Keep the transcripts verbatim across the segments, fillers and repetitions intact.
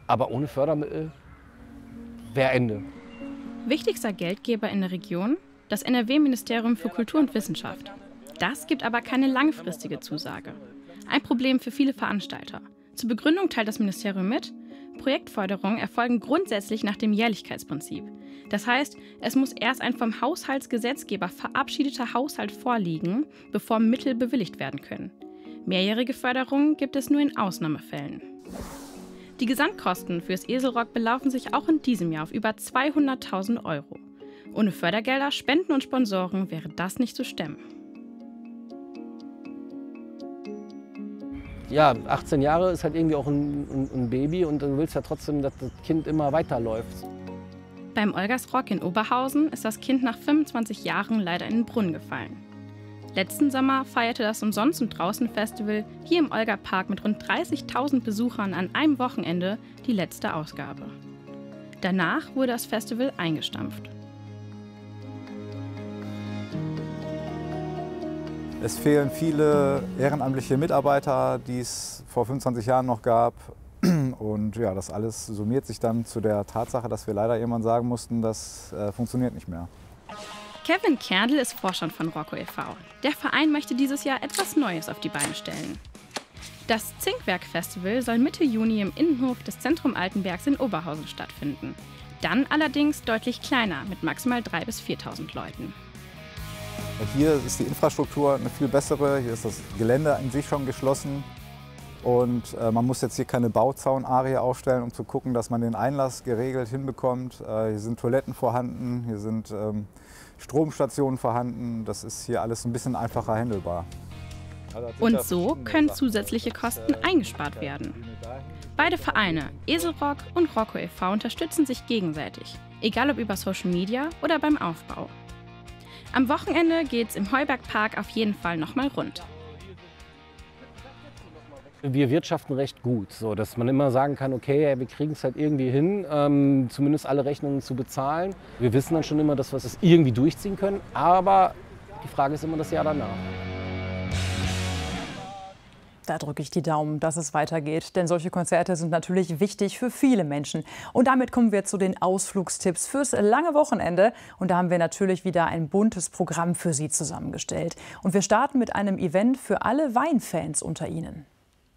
Aber ohne Fördermittel wäre Ende. Wichtigster Geldgeber in der Region? Das N R W-Ministerium für Kultur und Wissenschaft. Das gibt aber keine langfristige Zusage. Ein Problem für viele Veranstalter. Zur Begründung teilt das Ministerium mit, Projektförderungen erfolgen grundsätzlich nach dem Jährlichkeitsprinzip. Das heißt, es muss erst ein vom Haushaltsgesetzgeber verabschiedeter Haushalt vorliegen, bevor Mittel bewilligt werden können. Mehrjährige Förderungen gibt es nur in Ausnahmefällen. Die Gesamtkosten fürs Eselrock belaufen sich auch in diesem Jahr auf über zweihunderttausend Euro. Ohne Fördergelder, Spenden und Sponsoren wäre das nicht zu stemmen. Ja, achtzehn Jahre ist halt irgendwie auch ein, ein, ein Baby und du willst ja trotzdem, dass das Kind immer weiterläuft. Beim Olgersrock in Oberhausen ist das Kind nach fünfundzwanzig Jahren leider in den Brunnen gefallen. Letzten Sommer feierte das Umsonst- und Draußen-Festival hier im Olga-Park mit rund dreißigtausend Besuchern an einem Wochenende die letzte Ausgabe. Danach wurde das Festival eingestampft. Es fehlen viele ehrenamtliche Mitarbeiter, die es vor fünfundzwanzig Jahren noch gab. Und ja, das alles summiert sich dann zu der Tatsache, dass wir leider irgendwann sagen mussten, das äh, funktioniert nicht mehr. Kevin Kerndl ist Vorstand von Rocco e V Der Verein möchte dieses Jahr etwas Neues auf die Beine stellen. Das Zinkwerk-Festival soll Mitte Juni im Innenhof des Zentrum Altenbergs in Oberhausen stattfinden. Dann allerdings deutlich kleiner, mit maximal dreitausend bis viertausend Leuten. Hier ist die Infrastruktur eine viel bessere, hier ist das Gelände in sich schon geschlossen. Und äh, man muss jetzt hier keine Bauzaunarie aufstellen, um zu gucken, dass man den Einlass geregelt hinbekommt. Äh, hier sind Toiletten vorhanden, hier sind ähm, Stromstationen vorhanden. Das ist hier alles ein bisschen einfacher handelbar. Und so können zusätzliche Kosten eingespart werden. Beide Vereine, Eselrock und Rocco e V, unterstützen sich gegenseitig, egal ob über Social Media oder beim Aufbau. Am Wochenende geht's im Heubergpark auf jeden Fall nochmal rund. Wir wirtschaften recht gut, so dass man immer sagen kann, okay, wir kriegen es halt irgendwie hin, ähm, zumindest alle Rechnungen zu bezahlen. Wir wissen dann schon immer, dass wir es irgendwie durchziehen können, aber die Frage ist immer das Jahr danach. Da drücke ich die Daumen, dass es weitergeht, denn solche Konzerte sind natürlich wichtig für viele Menschen. Und damit kommen wir zu den Ausflugstipps fürs lange Wochenende. Und da haben wir natürlich wieder ein buntes Programm für Sie zusammengestellt. Und wir starten mit einem Event für alle Weinfans unter Ihnen.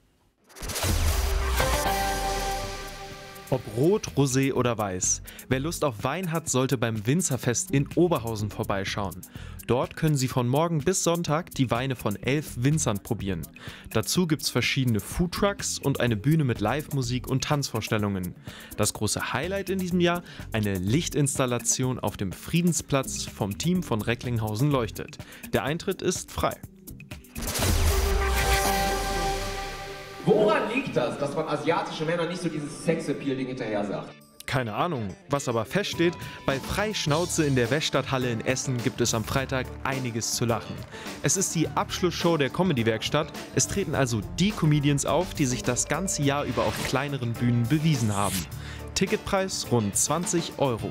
Ob rot, rosé oder weiß. Wer Lust auf Wein hat, sollte beim Winzerfest in Oberhausen vorbeischauen. Dort können Sie von morgen bis Sonntag die Weine von elf Winzern probieren. Dazu gibt's verschiedene Foodtrucks und eine Bühne mit Live-Musik und Tanzvorstellungen. Das große Highlight in diesem Jahr: eine Lichtinstallation auf dem Friedensplatz vom Team von Recklinghausen leuchtet. Der Eintritt ist frei. Woran liegt das, dass man asiatische Männer nicht so dieses Sexappeal-Ding hinterher sagt? Keine Ahnung. Was aber feststeht, bei Freischnauze in der Weststadthalle in Essen gibt es am Freitag einiges zu lachen. Es ist die Abschlussshow der Comedy-Werkstatt. Es treten also die Comedians auf, die sich das ganze Jahr über auf kleineren Bühnen bewiesen haben. Ticketpreis rund zwanzig Euro.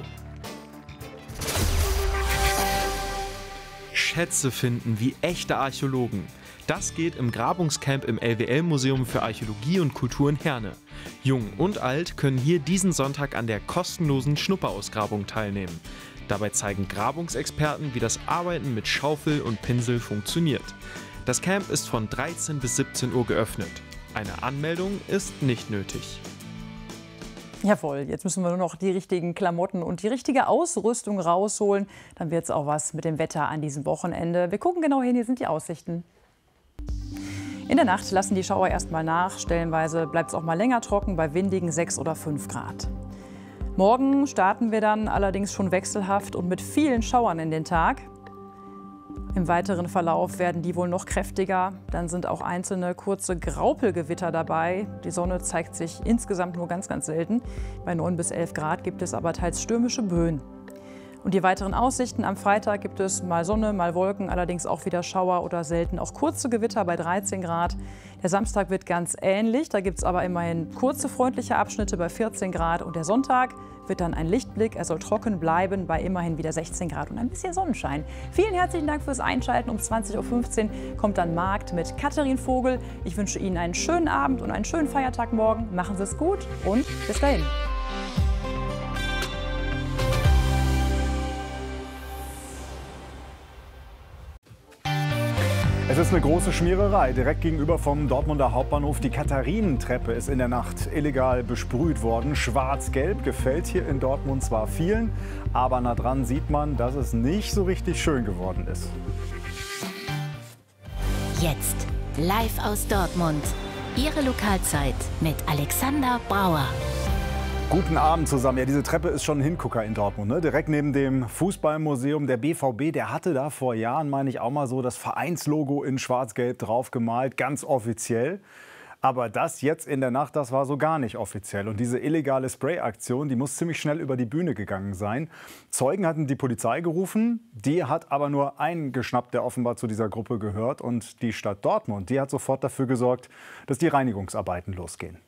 Schätze finden wie echte Archäologen. Das geht im Grabungscamp im L W L-Museum für Archäologie und Kultur in Herne. Jung und alt können hier diesen Sonntag an der kostenlosen Schnupperausgrabung teilnehmen. Dabei zeigen Grabungsexperten, wie das Arbeiten mit Schaufel und Pinsel funktioniert. Das Camp ist von dreizehn bis siebzehn Uhr geöffnet. Eine Anmeldung ist nicht nötig. Jawohl, jetzt müssen wir nur noch die richtigen Klamotten und die richtige Ausrüstung rausholen. Dann wird es auch was mit dem Wetter an diesem Wochenende. Wir gucken genau hin, hier sind die Aussichten. In der Nacht lassen die Schauer erstmal nach. Stellenweise bleibt es auch mal länger trocken bei windigen sechs oder fünf Grad. Morgen starten wir dann allerdings schon wechselhaft und mit vielen Schauern in den Tag. Im weiteren Verlauf werden die wohl noch kräftiger. Dann sind auch einzelne kurze Graupelgewitter dabei. Die Sonne zeigt sich insgesamt nur ganz, ganz selten. Bei neun bis elf Grad gibt es aber teils stürmische Böen. Und die weiteren Aussichten: am Freitag gibt es mal Sonne, mal Wolken, allerdings auch wieder Schauer oder selten auch kurze Gewitter bei dreizehn Grad. Der Samstag wird ganz ähnlich, da gibt es aber immerhin kurze freundliche Abschnitte bei vierzehn Grad. Und der Sonntag wird dann ein Lichtblick, er soll trocken bleiben bei immerhin wieder sechzehn Grad und ein bisschen Sonnenschein. Vielen herzlichen Dank fürs Einschalten. Um zwanzig Uhr fünfzehn kommt dann Markt mit Katharin Vogel. Ich wünsche Ihnen einen schönen Abend und einen schönen Feiertag morgen. Machen Sie es gut und bis dahin. Es ist eine große Schmiererei. Direkt gegenüber vom Dortmunder Hauptbahnhof. Die Katharinentreppe ist in der Nacht illegal besprüht worden. Schwarz-Gelb gefällt hier in Dortmund zwar vielen, aber nah dran sieht man, dass es nicht so richtig schön geworden ist. Jetzt live aus Dortmund. Ihre Lokalzeit mit Alexander Brauer. Guten Abend zusammen. Ja, diese Treppe ist schon ein Hingucker in Dortmund, ne? Direkt neben dem Fußballmuseum. Der B V B, der hatte da vor Jahren, meine ich, auch mal so das Vereinslogo in Schwarz-Gelb drauf gemalt, ganz offiziell. Aber das jetzt in der Nacht, das war so gar nicht offiziell. Und diese illegale Spray-Aktion, die muss ziemlich schnell über die Bühne gegangen sein. Zeugen hatten die Polizei gerufen, die hat aber nur einen geschnappt, der offenbar zu dieser Gruppe gehört. Und die Stadt Dortmund, die hat sofort dafür gesorgt, dass die Reinigungsarbeiten losgehen.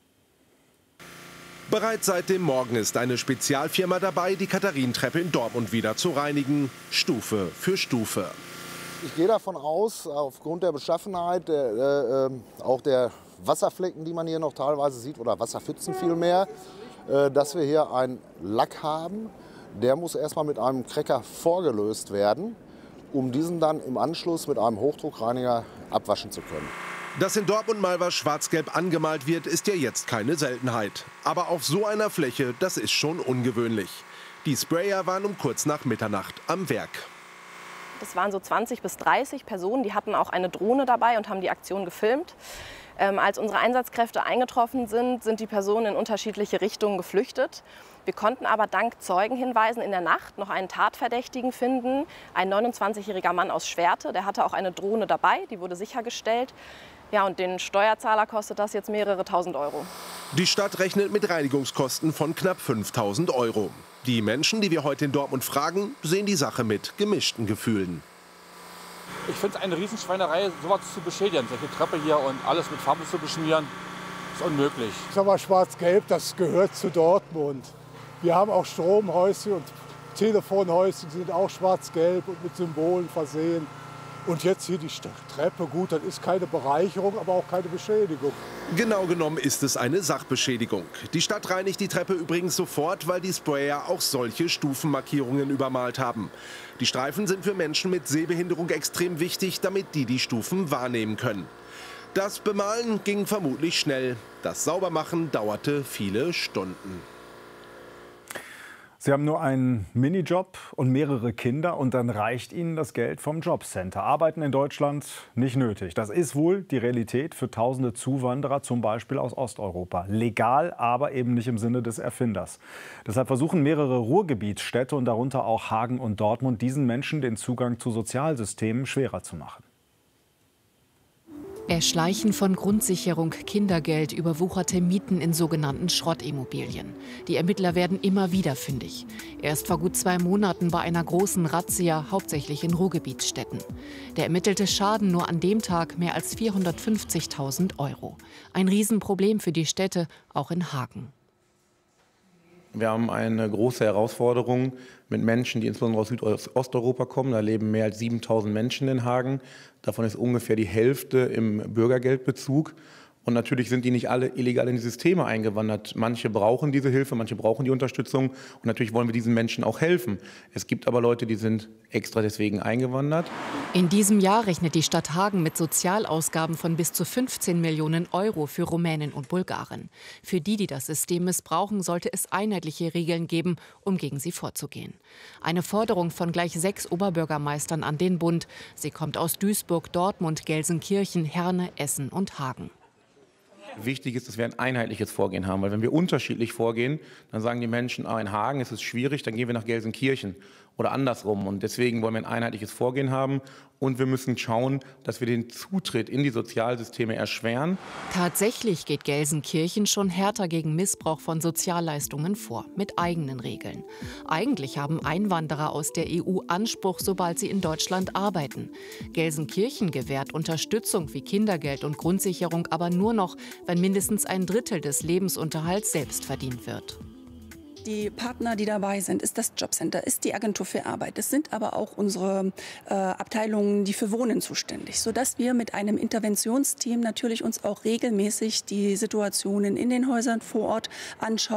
Bereits seit dem Morgen ist eine Spezialfirma dabei, die Katharinentreppe in Dortmund wieder zu reinigen, Stufe für Stufe. Ich gehe davon aus, aufgrund der Beschaffenheit, der, äh, auch der Wasserflecken, die man hier noch teilweise sieht, oder Wasserpfützen vielmehr, äh, dass wir hier einen Lack haben. Der muss erstmal mit einem Cracker vorgelöst werden, um diesen dann im Anschluss mit einem Hochdruckreiniger abwaschen zu können. Dass in Dortmund mal was schwarz-gelb angemalt wird, ist ja jetzt keine Seltenheit. Aber auf so einer Fläche, das ist schon ungewöhnlich. Die Sprayer waren um kurz nach Mitternacht am Werk. Das waren so zwanzig bis dreißig Personen, die hatten auch eine Drohne dabei und haben die Aktion gefilmt. Ähm, als unsere Einsatzkräfte eingetroffen sind, sind die Personen in unterschiedliche Richtungen geflüchtet. Wir konnten aber dank Zeugenhinweisen in der Nacht noch einen Tatverdächtigen finden. Ein neunundzwanzigjähriger Mann aus Schwerte, der hatte auch eine Drohne dabei, die wurde sichergestellt. Ja, und den Steuerzahler kostet das jetzt mehrere tausend Euro. Die Stadt rechnet mit Reinigungskosten von knapp fünftausend Euro. Die Menschen, die wir heute in Dortmund fragen, sehen die Sache mit gemischten Gefühlen. Ich finde es eine Riesenschweinerei, sowas zu beschädigen. Solche Treppe hier und alles mit Farbe zu beschmieren, ist unmöglich. Ich sag mal, Schwarz-Gelb, das gehört zu Dortmund. Wir haben auch Stromhäuschen und Telefonhäuschen, die sind auch schwarz-gelb und mit Symbolen versehen. Und jetzt hier die Treppe, gut, das ist keine Bereicherung, aber auch keine Beschädigung. Genau genommen ist es eine Sachbeschädigung. Die Stadt reinigt die Treppe übrigens sofort, weil die Sprayer auch solche Stufenmarkierungen übermalt haben. Die Streifen sind für Menschen mit Sehbehinderung extrem wichtig, damit die die Stufen wahrnehmen können. Das Bemalen ging vermutlich schnell. Das Saubermachen dauerte viele Stunden. Sie haben nur einen Minijob und mehrere Kinder und dann reicht Ihnen das Geld vom Jobcenter. Arbeiten in Deutschland nicht nötig. Das ist wohl die Realität für tausende Zuwanderer, zum Beispiel aus Osteuropa. Legal, aber eben nicht im Sinne des Erfinders. Deshalb versuchen mehrere Ruhrgebietsstädte und darunter auch Hagen und Dortmund, diesen Menschen den Zugang zu Sozialsystemen schwerer zu machen. Erschleichen von Grundsicherung, Kindergeld, überwucherte Mieten in sogenannten Schrottimmobilien. Die Ermittler werden immer wieder fündig. Erst vor gut zwei Monaten bei einer großen Razzia, hauptsächlich in Ruhrgebietsstädten. Der ermittelte Schaden nur an dem Tag mehr als vierhundertfünfzigtausend Euro. Ein Riesenproblem für die Städte, auch in Hagen. Wir haben eine große Herausforderung mit Menschen, die insbesondere aus Südosteuropa kommen. Da leben mehr als siebentausend Menschen in Hagen. Davon ist ungefähr die Hälfte im Bürgergeldbezug. Und natürlich sind die nicht alle illegal in die Systeme eingewandert. Manche brauchen diese Hilfe, manche brauchen die Unterstützung. Und natürlich wollen wir diesen Menschen auch helfen. Es gibt aber Leute, die sind extra deswegen eingewandert. In diesem Jahr rechnet die Stadt Hagen mit Sozialausgaben von bis zu fünfzehn Millionen Euro für Rumänen und Bulgaren. Für die, die das System missbrauchen, sollte es einheitliche Regeln geben, um gegen sie vorzugehen. Eine Forderung von gleich sechs Oberbürgermeistern an den Bund. Sie kommt aus Duisburg, Dortmund, Gelsenkirchen, Herne, Essen und Hagen. Wichtig ist, dass wir ein einheitliches Vorgehen haben, weil wenn wir unterschiedlich vorgehen, dann sagen die Menschen, ah, in Hagen ist es schwierig, dann gehen wir nach Gelsenkirchen. oder andersrum. Und deswegen wollen wir ein einheitliches Vorgehen haben. Und wir müssen schauen, dass wir den Zutritt in die Sozialsysteme erschweren. Tatsächlich geht Gelsenkirchen schon härter gegen Missbrauch von Sozialleistungen vor, mit eigenen Regeln. Eigentlich haben Einwanderer aus der E U Anspruch, sobald sie in Deutschland arbeiten. Gelsenkirchen gewährt Unterstützung wie Kindergeld und Grundsicherung aber nur noch, wenn mindestens ein Drittel des Lebensunterhalts selbst verdient wird. Die Partner, die dabei sind, ist das Jobcenter, ist die Agentur für Arbeit. Es sind aber auch unsere äh, Abteilungen, die für Wohnen zuständig, sodass wir mit einem Interventionsteam natürlich uns auch regelmäßig die Situationen in den Häusern vor Ort anschauen.